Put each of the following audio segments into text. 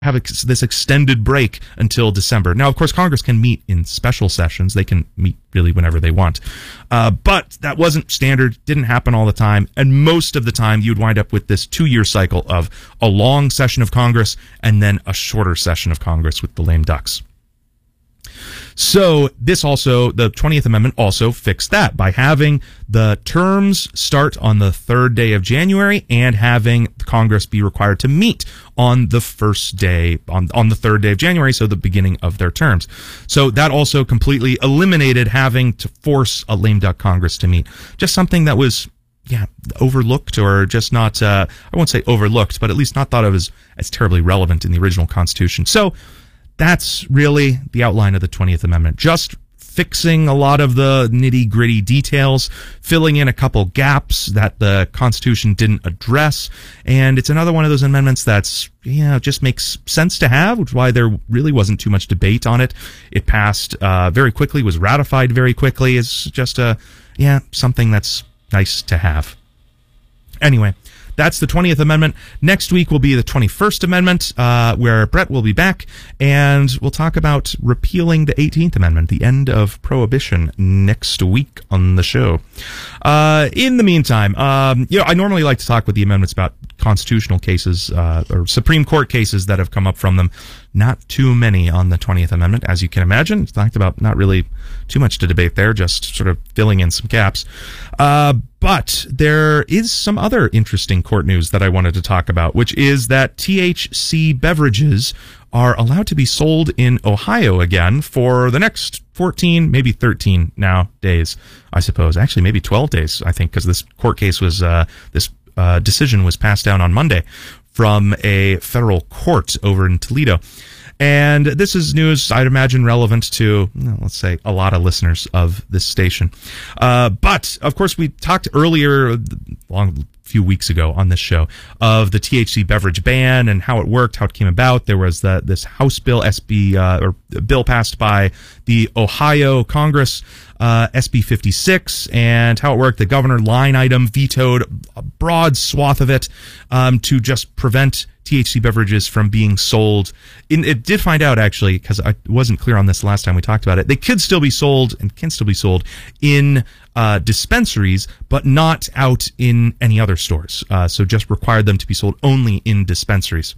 have this extended break until December. Now, of course, Congress can meet in special sessions. They can meet really whenever they want. But that wasn't standard, didn't happen all the time. And most of the time, you'd wind up with this 2-year cycle of a long session of Congress and then a shorter session of Congress with the lame ducks. So this also, the 20th Amendment also fixed that by having the terms start on the 3rd day of January and having Congress be required to meet on the first day, on the 3rd day of January, so the beginning of their terms. So that also completely eliminated having to force a lame duck Congress to meet. Just something that was, overlooked, or just not, I won't say overlooked, but at least not thought of as terribly relevant in the original Constitution. So that's really the outline of the 20th Amendment. Just fixing a lot of the nitty-gritty details, filling in a couple gaps that the Constitution didn't address, and it's another one of those amendments that's, just makes sense to have, which is why there really wasn't too much debate on it. It passed very quickly, was ratified very quickly. It's just something that's nice to have. Anyway, that's the 20th Amendment. Next week will be the 21st Amendment, where Brett will be back, and we'll talk about repealing the 18th Amendment, the end of Prohibition, next week on the show. In the meantime, I normally like to talk with the amendments about constitutional cases, or Supreme Court cases that have come up from them. Not too many on the 20th Amendment, as you can imagine. It's talked about not really too much to debate there, just sort of filling in some gaps. But there is some other interesting court news that I wanted to talk about, which is that THC beverages are allowed to be sold in Ohio again for the next 14, maybe 13 now days, I suppose. Actually, maybe 12 days, I think, because this court case was, decision was passed down on Monday from a federal court over in Toledo. And this is news, I'd imagine, relevant to, let's say, a lot of listeners of this station. But, of course, we talked earlier, a few weeks ago on this show, of the THC beverage ban and how it worked, how it came about. There was this House bill, or bill passed by the Ohio Congress, SB 56, and how it worked. The governor line item vetoed a broad swath of it to just prevent THC beverages from being sold. It did find out, actually, because I wasn't clear on this last time we talked about it, they could still be sold and can still be sold in dispensaries, but not out in any other stores. So just required them to be sold only in dispensaries.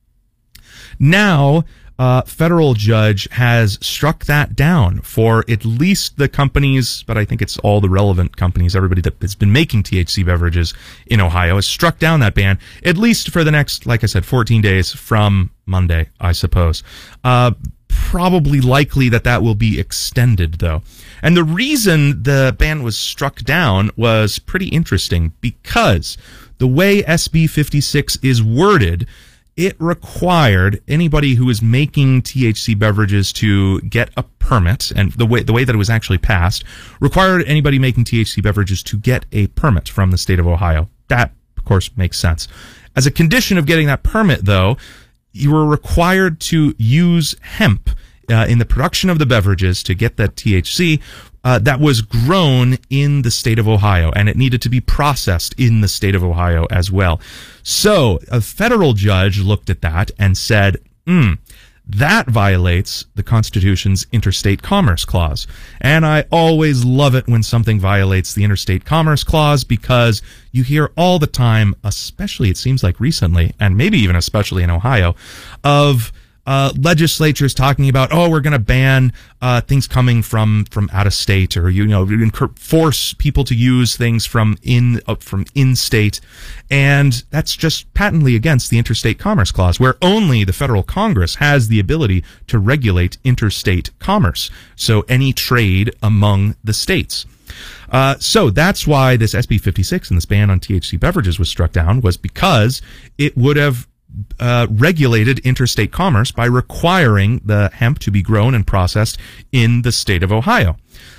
Now, federal judge has struck that down for at least the companies, but I think it's all the relevant companies, everybody that has been making THC beverages in Ohio has struck down that ban, at least for the next, like I said, 14 days from Monday, I suppose. Probably likely that will be extended, though. And the reason the ban was struck down was pretty interesting, because the way SB 56 is worded, it required anybody who was making THC beverages to get a permit, and the way that it was actually passed required anybody making THC beverages to get a permit from the state of Ohio. That, of course, makes sense. As a condition of getting that permit, though, you were required to use hemp in the production of the beverages to get that THC that was grown in the state of Ohio, and it needed to be processed in the state of Ohio as well. So a federal judge looked at that and said, that violates the Constitution's Interstate Commerce Clause. And I always love it when something violates the Interstate Commerce Clause, because you hear all the time, especially it seems like recently, and maybe even especially in Ohio, of legislatures talking about, we're going to ban things coming from out of state, or force people to use things from in state, and that's just patently against the Interstate Commerce Clause, where only the federal Congress has the ability to regulate interstate commerce, so any trade among the states. So that's why this SB 56 and this ban on THC beverages was struck down, was because it would have regulated interstate commerce by requiring the hemp to be grown and processed in the state of Ohio.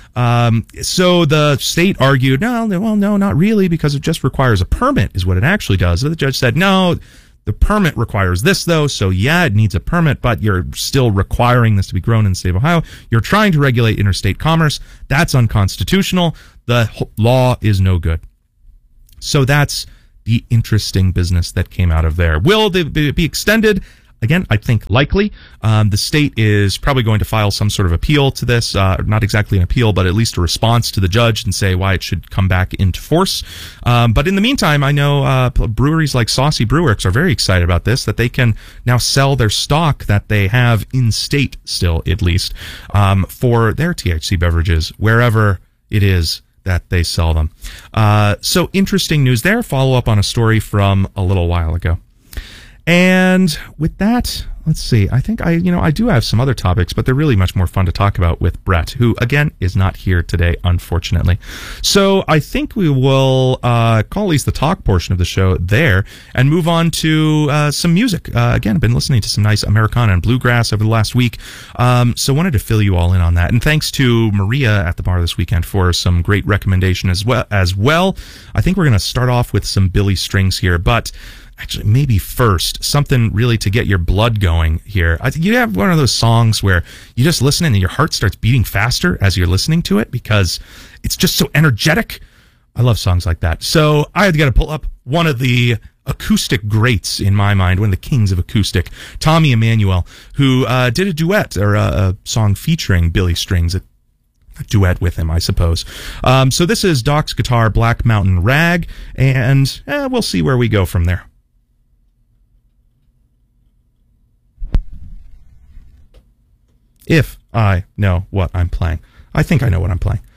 So the state argued, no, not really, because it just requires a permit is what it actually does. So the judge said, no, the permit requires this, though, so yeah, it needs a permit, but you're still requiring this to be grown in the state of Ohio. You're trying to regulate interstate commerce. That's unconstitutional. The law is no good. So that's the interesting business that came out of there. Will they be extended? again, I think likely. The state is probably going to file some sort of appeal to this, not exactly an appeal, but at least a response to the judge and say why it should come back into force. But in the meantime, I know breweries like Saucy Brewworks are very excited about this, that they can now sell their stock that they have in state still, at least, for their THC beverages, wherever it is that they sell them. So interesting news there. Follow up on a story from a little while ago. And with that, let's see. I think I do have some other topics, but they're really much more fun to talk about with Brett, who again is not here today, unfortunately. So I think we will call at least the talk portion of the show there and move on to some music. Again, I've been listening to some nice Americana and bluegrass over the last week, so wanted to fill you all in on that. And thanks to Maria at the bar this weekend for some great recommendation as well. I think we're going to start off with some Billy Strings here, but actually, maybe first, something really to get your blood going here. You have one of those songs where you just listen and your heart starts beating faster as you're listening to it because it's just so energetic. I love songs like that. So I had got to pull up one of the acoustic greats in my mind, one of the kings of acoustic, Tommy Emmanuel, who did a duet or a song featuring Billy Strings, a duet with him, I suppose. So this is Doc's guitar, Black Mountain Rag, and we'll see where we go from there. If I know what I'm playing. I think I know what I'm playing.